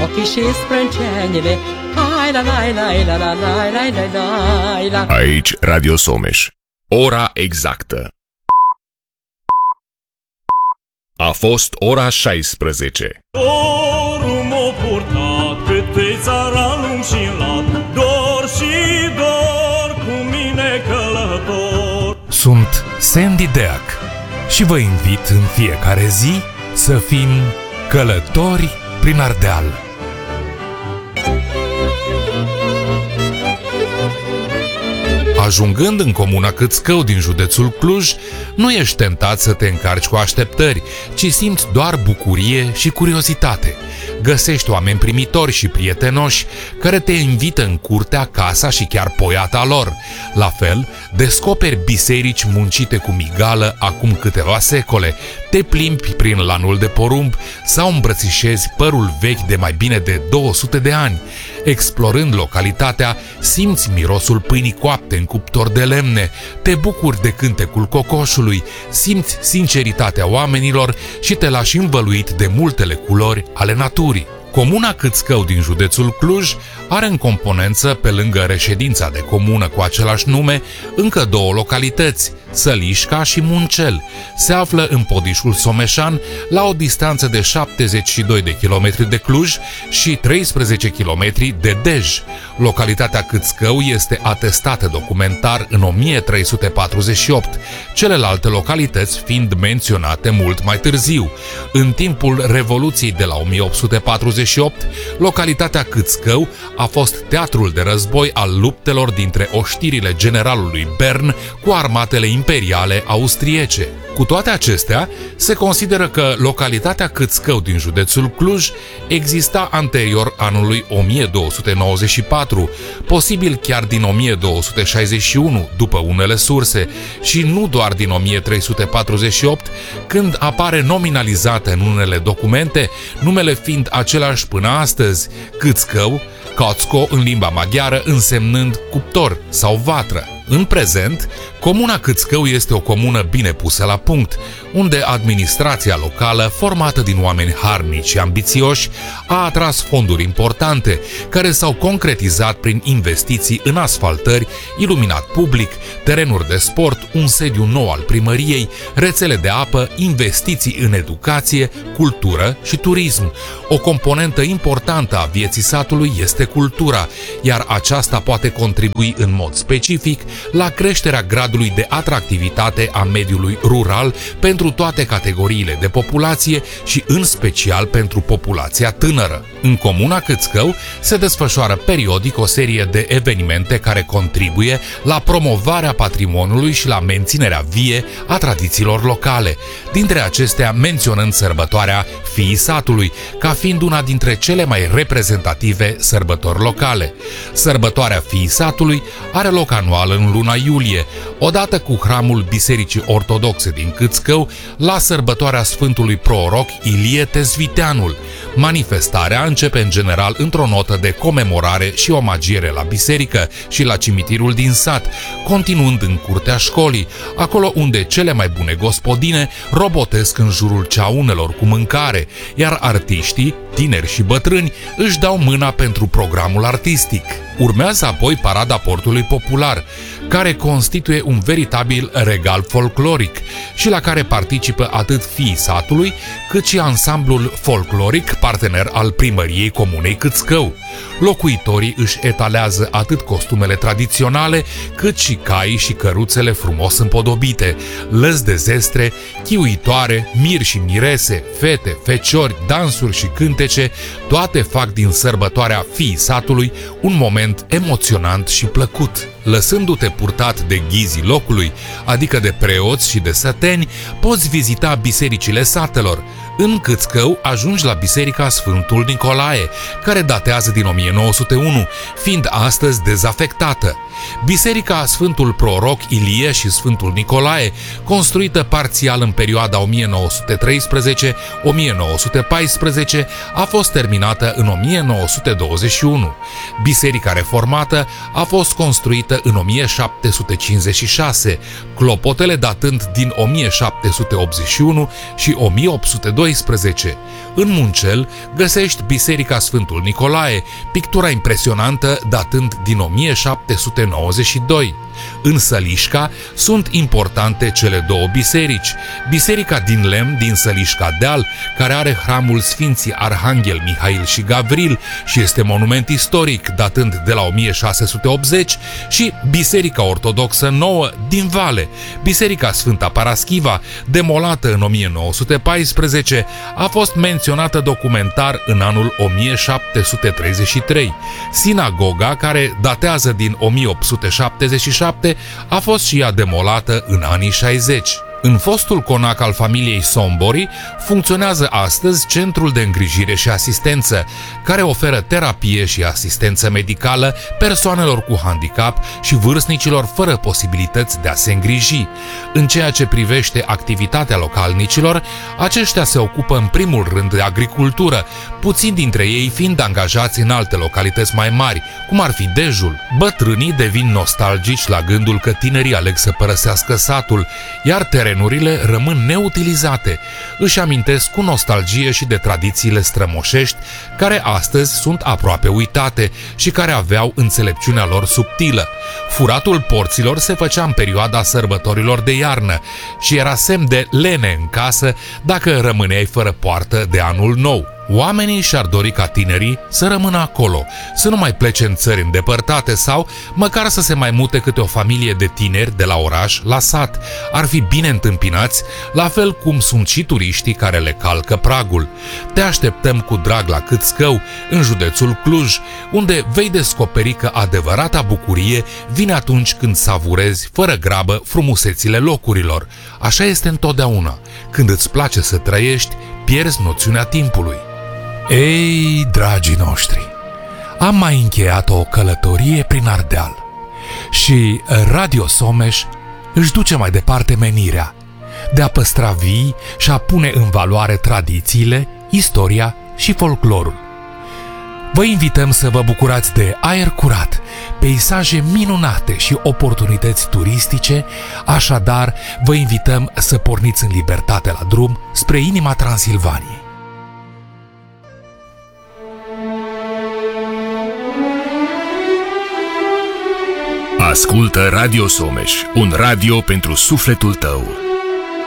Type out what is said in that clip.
ochii și sprâncenele. Hai la la la la la la la la la. Aici Radio Someș. Ora exactă. A fost ora 16. Dorul m-a purtat câte țara lung și lat, dor și dor cu mine călător. Sunt Sandy Deac și vă invit în fiecare zi să fim călători prin Ardeal. Ajungând în comuna Câțcău din județul Cluj, nu ești tentat să te încarci cu așteptări, ci simți doar bucurie și curiozitate. Găsești oameni primitori și prietenoși care te invită în curtea, casa și chiar poiata lor. La fel, descoperi biserici muncite cu migală acum câteva secole, te plimbi prin lanul de porumb sau îmbrățișezi părul vechi de mai bine de 200 de ani. Explorând localitatea, simți mirosul pâinii coapte în cuptor de lemne, te bucuri de cântecul cocoșului, simți sinceritatea oamenilor și te lași învăluit de multele culori ale naturii. Comuna Câțcău din județul Cluj are în componență, pe lângă reședința de comună cu același nume, încă două localități, Sălișca și Muncel. Se află în Podișul Someșan, la o distanță de 72 de kilometri de Cluj și 13 kilometri de Dej. Localitatea Câțcău este atestată documentar în 1348, celelalte localități fiind menționate mult mai târziu. În timpul Revoluției de la 1848, localitatea Câțcău a fost teatrul de război al luptelor dintre oștirile generalului Bern cu armatele imperiale austriece. Cu toate acestea, se consideră că localitatea Câțcău din județul Cluj exista anterior anului 1294, posibil chiar din 1261, după unele surse, și nu doar din 1348, când apare nominalizată în unele documente, numele fiind același până astăzi, Câțcău, Kocko în limba maghiară însemnând cuptor sau vatră. În prezent, comuna Câțcău este o comună bine pusă la punct, unde administrația locală, formată din oameni harnici și ambițioși, a atras fonduri importante, care s-au concretizat prin investiții în asfaltări, iluminat public, terenuri de sport, un sediu nou al primăriei, rețele de apă, investiții în educație, cultură și turism. O componentă importantă a vieții satului este cultura, iar aceasta poate contribui în mod specific la creșterea gradului de atractivitate a mediului rural pentru toate categoriile de populație și în special pentru populația tânără. În comuna Câțcău se desfășoară periodic o serie de evenimente care contribuie la promovarea patrimoniului și la menținerea vie a tradițiilor locale, dintre acestea menționând sărbătoarea Fiii Satului, ca fiind una dintre cele mai reprezentative sărbători locale. Sărbătoarea Fiii Satului are loc anual în luna iulie, odată cu hramul Bisericii Ortodoxe din Câțcău, la sărbătoarea Sfântului Proroc Ilie Tezviteanul. Manifestarea începe în general într-o notă de comemorare și omagiere la biserică și la cimitirul din sat, continuând în curtea școlii, acolo unde cele mai bune gospodine robotesc în jurul ceaunelor cu mâncare, iar artiștii, tineri și bătrâni, își dau mâna pentru programul artistic. Urmează apoi parada portului popular, care constituie un veritabil regal folcloric și la care participă atât fiii satului, cât și ansamblul folcloric partener al primăriei comunei Câțcău. Locuitorii își etalează atât costumele tradiționale, cât și caii și căruțele frumos împodobite, lăzi de zestre, chiuitoare, miri și mirese, fete, feciori, dansuri și cântece, toate fac din sărbătoarea fiii satului un moment emoționant și plăcut. Lăsându-te purtat de ghizii locului, adică de preoți și de săteni, poți vizita bisericile satelor. În Câțcău ajungi la Biserica Sfântul Nicolae, care datează din 1901, fiind astăzi dezafectată. Biserica Sfântul Proroc Ilie și Sfântul Nicolae, construită parțial în perioada 1913-1914, a fost terminată în 1921. Biserica reformată a fost construită în 1756, clopotele datând din 1781 și 1802 12. În Muncel găsești Biserica Sfântul Nicolae, pictura impresionantă datând din 1792. În Sălișca sunt importante cele două biserici. Biserica din lemn din Sălișca Deal, care are hramul Sfinții Arhanghel Mihail și Gavril și este monument istoric datând de la 1680, și Biserica Ortodoxă Nouă din Vale. Biserica Sfânta Paraschiva, demolată în 1914, a fost menționată documentar în anul 1733. Sinagoga, care datează din 1877, a fost și ea demolată în anii 60. În fostul conac al familiei Sombori funcționează astăzi Centrul de Îngrijire și Asistență, care oferă terapie și asistență medicală persoanelor cu handicap și vârstnicilor fără posibilități de a se îngriji. În ceea ce privește activitatea localnicilor, aceștia se ocupă în primul rând de agricultură, puțini dintre ei fiind angajați în alte localități mai mari, cum ar fi Dejul. Bătrânii devin nostalgici la gândul că tinerii aleg să părăsească satul, iar terenurile rămân neutilizate. Își amintesc cu nostalgie și de tradițiile strămoșești, care astăzi sunt aproape uitate și care aveau înțelepciunea lor subtilă. Furatul porților se făcea în perioada sărbătorilor de iarnă și era semn de lene în casă dacă rămâneai fără poartă de anul nou. Oamenii și-ar dori ca tinerii să rămână acolo, să nu mai plece în țări îndepărtate sau măcar să se mai mute câte o familie de tineri de la oraș la sat. Ar fi bine întâmpinați, la fel cum sunt și turiștii care le calcă pragul. Te așteptăm cu drag la Câțcău, în județul Cluj, unde vei descoperi că adevărata bucurie vine atunci când savurezi fără grabă frumusețile locurilor. Așa este întotdeauna. Când îți place să trăiești, pierzi noțiunea timpului. Ei, dragii noștri, am mai încheiat o călătorie prin Ardeal și Radio Someș își duce mai departe menirea de a păstra vii și a pune în valoare tradițiile, istoria și folclorul. Vă invităm să vă bucurați de aer curat, peisaje minunate și oportunități turistice, așadar vă invităm să porniți în libertate la drum spre inima Transilvaniei. Ascultă Radio Someș, un radio pentru sufletul tău.